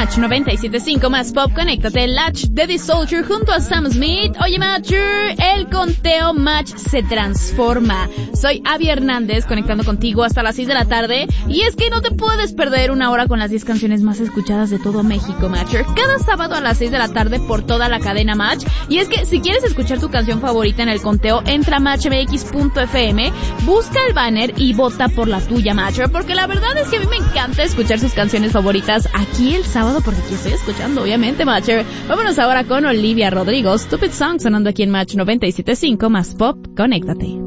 Match 97.5 más pop, conéctate. Latch de The Soldier junto a Sam Smith. Oye, Matcher, el conteo Match se transforma. Soy Abby Hernández, conectando contigo hasta las 6 de la tarde. Y es que no te puedes perder una hora con las 10 canciones más escuchadas de todo México, Matcher. Cada sábado a las 6 de la tarde por toda la cadena Match. Y es que si quieres escuchar tu canción favorita en el conteo, entra a matchmx.fm, busca el banner y vota por la tuya, Matcher. Porque la verdad es que a mí me encanta escuchar sus canciones favoritas aquí el sábado, porque aquí estoy escuchando, obviamente, Matcher. Vámonos ahora con Olivia Rodrigo, Stupid Song, sonando aquí en Match 97.5 más pop, conéctate.